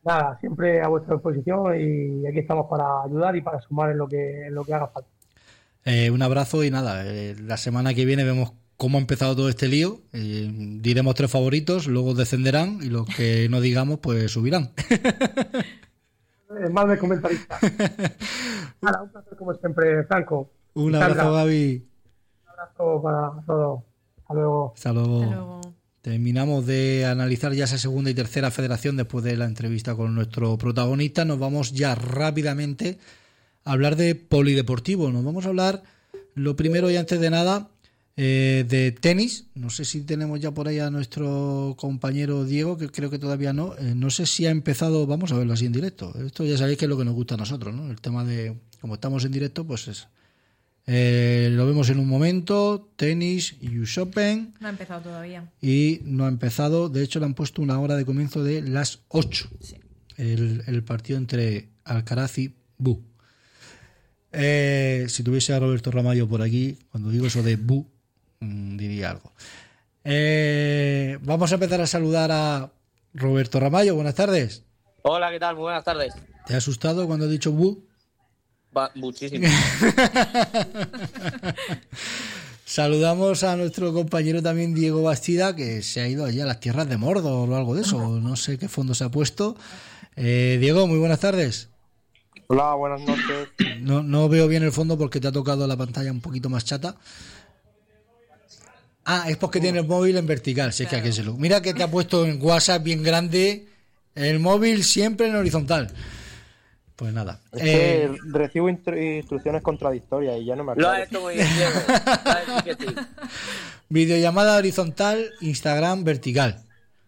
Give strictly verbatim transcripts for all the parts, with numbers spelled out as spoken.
nada, siempre a vuestra disposición y aquí estamos para ayudar y para sumar en lo que, en lo que haga falta. Eh, un abrazo y nada, eh, la semana que viene vemos cómo ha empezado todo este lío. Eh, diremos tres favoritos, luego descenderán y los que no digamos pues subirán. Eh, más de comentarista. Nada, un placer como siempre, Franco. Un abrazo, Gaby. Un abrazo para todos. Hasta luego. Hasta luego. Hasta luego. Terminamos de analizar ya esa segunda y tercera federación después de la entrevista con nuestro protagonista. Nos vamos ya rápidamente a hablar de polideportivo. Nos vamos a hablar, lo primero y antes de nada, eh, de tenis. No sé si tenemos ya por ahí a nuestro compañero Diego, que creo que todavía no. Eh, no sé si ha empezado, vamos a verlo así en directo. Esto ya sabéis que es lo que nos gusta a nosotros, ¿no? El tema de, como estamos en directo, pues es... Eh, lo vemos en un momento, tenis, U S Open. No ha empezado todavía. Y no ha empezado, de hecho le han puesto una hora de comienzo de las ocho. Sí. El, el partido entre Alcaraz y Bu. Eh, si tuviese a Roberto Ramallo por aquí, cuando digo eso de Bu, mmm, diría algo. Eh, vamos a empezar a saludar a Roberto Ramallo. Buenas tardes. Hola, ¿qué tal? Muy buenas tardes. ¿Te ha asustado cuando he dicho Bu? Va, muchísimo. Saludamos a nuestro compañero también Diego Bastida, que se ha ido allí a las tierras de Mordor o algo de eso, no sé qué fondo se ha puesto. eh, Diego, muy buenas tardes. Hola, buenas noches. No, no veo bien el fondo porque te ha tocado la pantalla un poquito más chata. Ah, es porque tiene el móvil en vertical, si es que aquí se lo... Mira que te ha puesto en WhatsApp bien grande el móvil siempre en horizontal. Pues nada. Es eh, que recibo instru- instrucciones contradictorias y ya no me acuerdo. Lo has hecho muy bien, Diego. Lo has hecho que sí. Videollamada horizontal, Instagram vertical.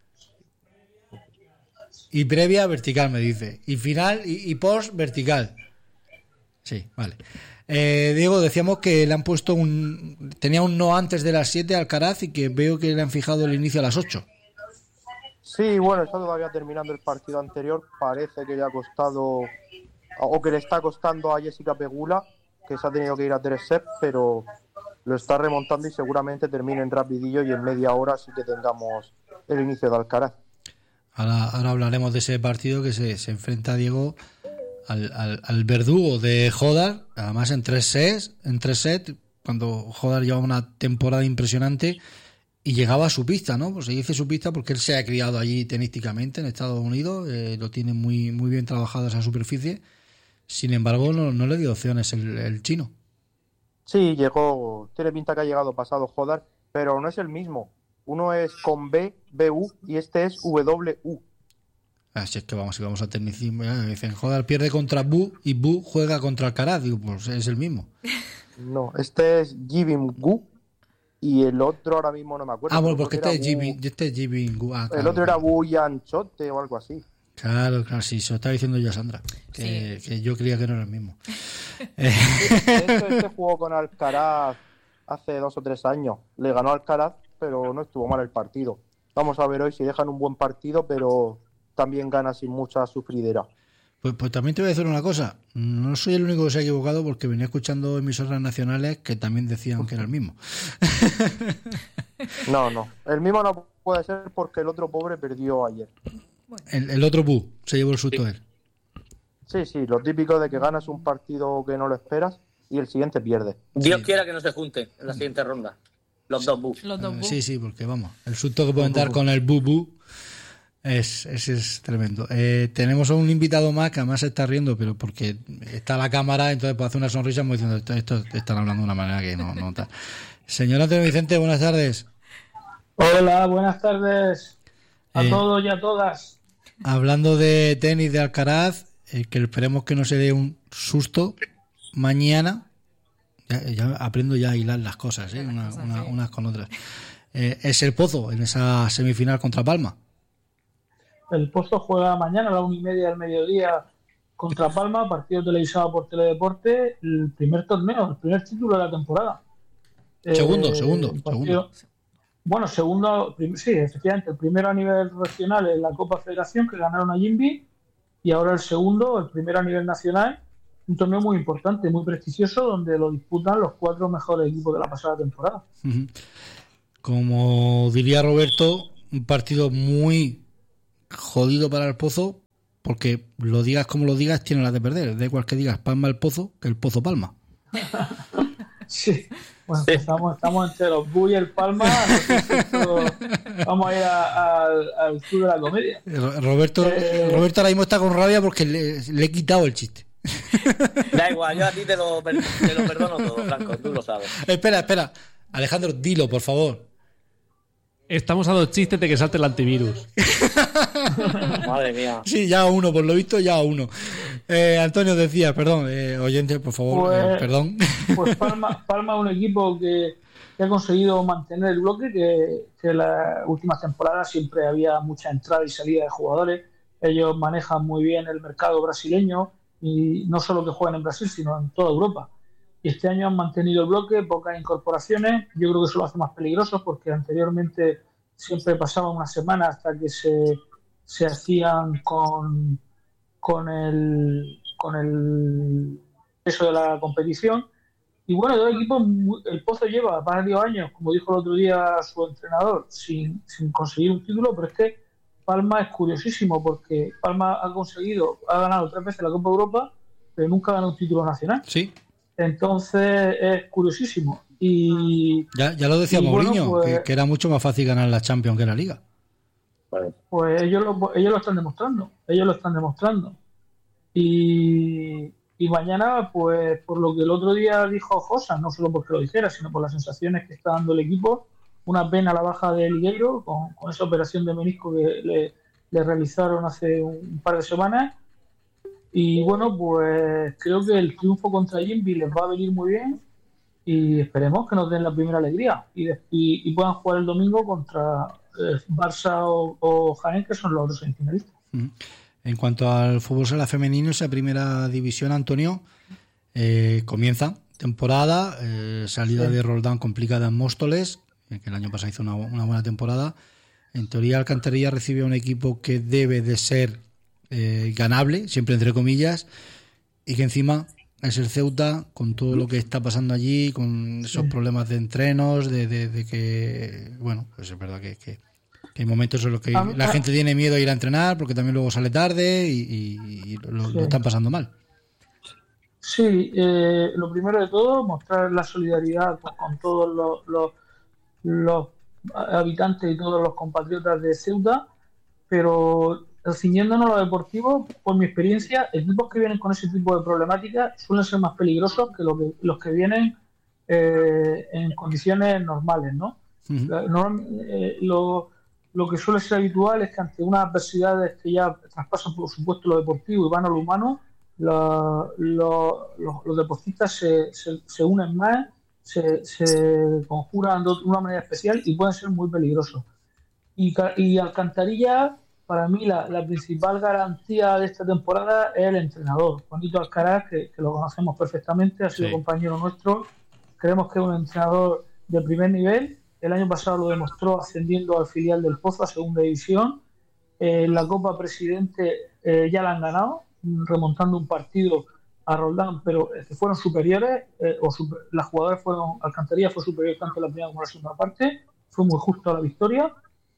Y previa vertical, me dice. Y final y, y post vertical. Sí, vale. Eh, Diego, decíamos que le han puesto un... Tenía un no antes de las siete al Alcaraz y que veo que le han fijado el inicio a las ocho. Sí, bueno, está todavía terminando el partido anterior. Parece que le ha costado, o que le está costando a Jessica Pegula, que se ha tenido que ir a tres sets, pero lo está remontando y seguramente terminen rapidillo y en media hora sí que tengamos el inicio de Alcaraz. Ahora, ahora hablaremos de ese partido que se, se enfrenta Diego al, al, al verdugo de Jodar, además en tres sets, en tres sets, cuando Jodar lleva una temporada impresionante. Y llegaba a su pista, ¿no? Pues se dice su pista porque él se ha criado allí tenísticamente en Estados Unidos, eh, lo tiene muy muy bien trabajado esa superficie. Sin embargo, no, no le dio opciones el, el chino. Sí, llegó, tiene pinta que ha llegado pasado Jodar, pero no es el mismo. Uno es con B, B U, y este es W U. Así es que vamos, si vamos a tecnicismo, ya dicen, Jodar pierde contra Bu y Bu juega contra Alcaraz. Digo, pues es el mismo. No, este es Jibin Gu. Y el otro ahora mismo no me acuerdo. Ah, bueno, porque este es Wu- Jimmy, este es Jimmy Gu. Ah, claro, el otro era claro. Wu Yanchote o algo así. Claro, claro, sí, se lo estaba diciendo yo a Sandra, que, Sí. que yo creía que no era el mismo. Eh, De hecho, este jugó con Alcaraz hace dos o tres años. Le ganó Alcaraz, pero no estuvo mal el partido. Vamos a ver hoy si dejan un buen partido, pero también gana sin mucha sufridera. Pues, pues también te voy a decir una cosa. No soy el único que se ha equivocado porque venía escuchando emisoras nacionales que también decían que era el mismo. No, no. El mismo no puede ser porque el otro pobre perdió ayer. El, el otro Bu se llevó el susto de él. Sí, sí, lo típico de que ganas un partido que no lo esperas y el siguiente pierde. Dios Sí. quiera que no se junten en la siguiente ronda. Los dos bus. Los dos Eh, bus. sí, sí, porque vamos, el susto que pueden dar con el Bu Bu es, es, es tremendo. Eh, tenemos a un invitado más que además se está riendo, pero porque está la cámara, entonces puede hacer una sonrisa como diciendo, esto, esto están hablando de una manera que no, no está. Señor Antonio Vicente, buenas tardes. Hola, buenas tardes a Eh, todos y a todas. Hablando de tenis de Alcaraz, eh, que esperemos que no se dé un susto mañana. Ya, ya aprendo ya a hilar las cosas, ¿eh? Las Una- cosas, una- sí. unas con otras. Eh, es el Pozo en esa semifinal contra Palma. El Pozo juega mañana a la una y media del mediodía contra Palma, partido televisado por Teledeporte, el primer torneo, el primer título de la temporada. Segundo, Eh, segundo, el partido- Bueno, segundo, prim- sí, efectivamente, el primero a nivel regional en la Copa Federación que ganaron a Jimby y ahora el segundo, el primero a nivel nacional, un torneo muy importante, muy prestigioso, donde lo disputan los cuatro mejores equipos de la pasada temporada. Ujú. Como diría Roberto, un partido muy jodido para el Pozo porque lo digas como lo digas, tiene las de perder. Da igual que digas Palma el Pozo, que el Pozo Palma. Sí, bueno, pues estamos, estamos entre los Bu y el Palma. No sé si esto, vamos a ir a, a, al club de la comedia. Roberto, Eh, Roberto ahora mismo está con rabia porque le, le he quitado el chiste. Da igual, yo a ti te lo, per- te lo perdono todo, Franco, tú lo sabes. Espera, espera. Alejandro, dilo, por favor. Estamos a dos chistes de que salte el antivirus. Madre mía. Sí, ya uno, por lo visto, ya uno. Eh, Antonio decía, perdón, eh, oyente, por favor, Pues- eh, perdón. Pues Palma, Palma es un equipo que, que ha conseguido mantener el bloque, que, que en las últimas temporadas siempre había mucha entrada y salida de jugadores. Ellos manejan muy bien el mercado brasileño, y no solo que juegan en Brasil, sino en toda Europa. Y este año han mantenido el bloque, pocas incorporaciones. Yo creo que eso lo hace más peligroso, porque anteriormente siempre pasaba una semana hasta que se, se hacían con, con, el, con el peso de la competición. Y bueno, dos equipos, muy- el Pozo lleva varios años, como dijo el otro día su entrenador, sin, sin conseguir un título, pero es que Palma es curiosísimo, porque Palma ha conseguido, ha ganado tres veces la Copa Europa, pero nunca ha ganado un título nacional. Sí, Entonces es curiosísimo. Y ya, ya lo decía Y bueno, Mourinho, pues- que, que era mucho más fácil ganar la Champions que la Liga. Vale. pues ellos lo, ellos lo están demostrando, ellos lo están demostrando. Y, y mañana, pues por lo que el otro día dijo Josa, no solo porque lo dijera, sino por las sensaciones que está dando el equipo, una pena la baja de Ligueiro con, con esa operación de menisco que le, le realizaron hace un par de semanas. Y bueno, pues creo que el triunfo contra Jimby les va a venir muy bien, y esperemos que nos den la primera alegría y, de- y, y puedan jugar el domingo contra eh, Barça o, o Jaén, que son los otros semifinalistas. Ujú. En cuanto al fútbol sala femenino, esa primera división, Antonio, eh, comienza temporada, eh, salida Sí. de Roldán complicada en Móstoles, eh, que el año pasado hizo una, una buena temporada. En teoría, Alcantarilla recibe a un equipo que debe de ser eh, ganable, siempre entre comillas, y que encima es el Ceuta, con todo lo que está pasando allí, con esos Sí. problemas de entrenos, de, de, de que, bueno, pues es verdad que, que, que hay momentos en los que A mí- la a- gente tiene miedo a ir a entrenar porque también luego sale tarde y, y- y lo, Sí. lo están pasando mal. Sí, eh, lo primero de todo, mostrar la solidaridad con, con todos los, los, los habitantes y todos los compatriotas de Ceuta, pero ciñéndonos a lo deportivo, por mi experiencia, equipos que vienen con ese tipo de problemáticas suelen ser más peligrosos que, lo que los que vienen eh, en condiciones normales, ¿no? Ujú. La- norm- eh, lo, lo que suele ser habitual es que ante unas adversidades que ya traspasan, por supuesto, lo deportivo y van a lo humano, la- lo- los, los deportistas se, se- se unen más, se, se conjuran de una manera especial y pueden ser muy peligrosos. Y, Ca- y Alcantarilla, para mí, la, la principal garantía de esta temporada es el entrenador, Juanito Alcaraz, que, que lo conocemos perfectamente, ha sido Sí. compañero nuestro. Creemos que es un entrenador de primer nivel. El año pasado lo demostró ascendiendo al filial del Pozo a segunda división. Eh, la Copa Presidente eh, ya la han ganado, remontando un partido a Roldán, pero eh, que fueron superiores, eh, o super- las jugadoras fueron, Alcantarilla fue superior tanto en la primera como en la segunda parte, fue muy justo a la victoria.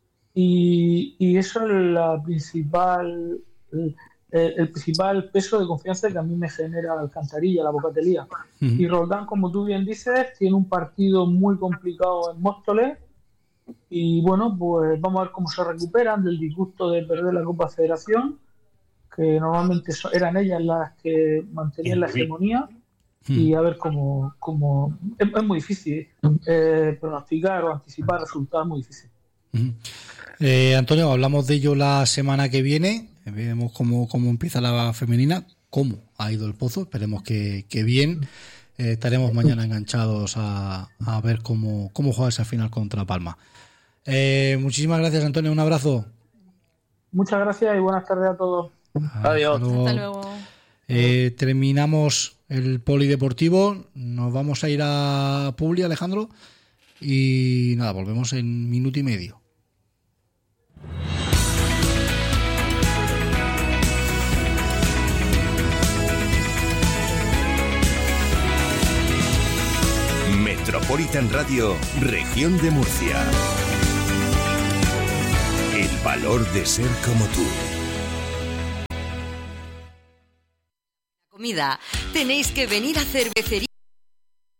Y, y eso es la principal, el, el principal peso de confianza que a mí me genera Alcantarilla, la Bocatelía. Y Ujú. Roldán, como tú bien dices, tiene un partido muy complicado en Móstoles. Y bueno, pues vamos a ver cómo se recuperan del disgusto de perder la Copa Federación, que normalmente so- eran ellas las que mantenían la hegemonía. Y a ver cómo. cómo es, es muy difícil eh, pronosticar o anticipar resultados, muy difícil. Ujú. Eh, Antonio, hablamos de ello la semana que viene. Veremos cómo, cómo empieza la femenina, cómo ha ido el Pozo. Esperemos que, que bien. Eh, estaremos mañana enganchados a, a ver cómo, cómo juega esa final contra Palma. Eh, muchísimas gracias, Antonio. Un abrazo. Muchas gracias y buenas tardes a todos. Adiós. Hasta luego. Eh, terminamos el polideportivo. Nos vamos a ir a Publi, Alejandro. Y nada, volvemos en minuto y medio. Metropolitan Radio, Región de Murcia. El valor de ser como tú. Comida. Tenéis que venir a Cervecería